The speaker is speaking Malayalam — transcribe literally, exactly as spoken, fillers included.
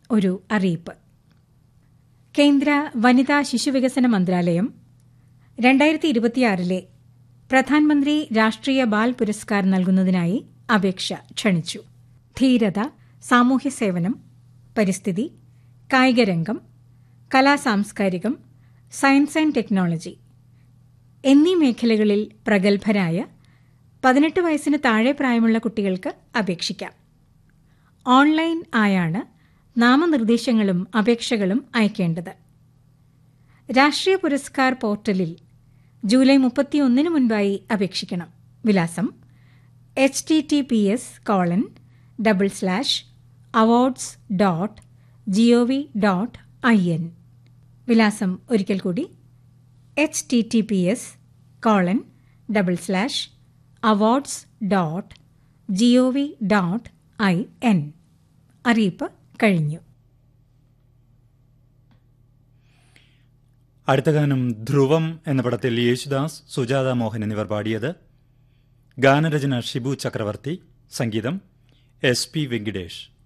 ഒരു അറിയിപ്പ്. കേന്ദ്ര വനിതാ ശിശുവികസന മന്ത്രാലയം രണ്ടായിരത്തി ഇരുപത്തിയാറിലെ പ്രധാനമന്ത്രി രാഷ്ട്രീയ ബാൽ പുരസ്കാർ നൽകുന്നതിനായി അപേക്ഷ ക്ഷണിച്ചു. ധീരത, സാമൂഹ്യ സേവനം, പരിസ്ഥിതി, കായികരംഗം, കലാസാംസ്കാരികം, സയൻസ് ആൻഡ് ടെക്നോളജി എന്നീ മേഖലകളിൽ പ്രഗത്ഭരായ പതിനെട്ട് വയസ്സിന് താഴെ പ്രായമുള്ള കുട്ടികൾക്ക് അപേക്ഷിക്കാം. ഓൺലൈൻ ആയാണ് നാമനിർദ്ദേശങ്ങളും അപേക്ഷകളും അയക്കേണ്ടത്. രാഷ്ട്രീയ പുരസ്കാർ പോർട്ടലിൽ ജൂലൈ മുപ്പത്തിയൊന്നിന് മുൻപായി അപേക്ഷിക്കണം. വിലാസം H T T P S colon double slash awards dot G O V dot I N. വിലാസം ഒരിക്കൽ കൂടി H T T P S colon double slash awards dot G O V dot I N. അറിയിപ്പ് കഴിഞ്ഞു. അടുത്ത ഗാനം ധ്രുവം എന്ന പടത്തിൽ യേശുദാസ്, സുജാത മോഹൻ എന്നിവർ പാടിയത്. ഗാനരചന ഷിബു ചക്രവർത്തി, സംഗീതം എസ് പി വെങ്കിടേഷ്.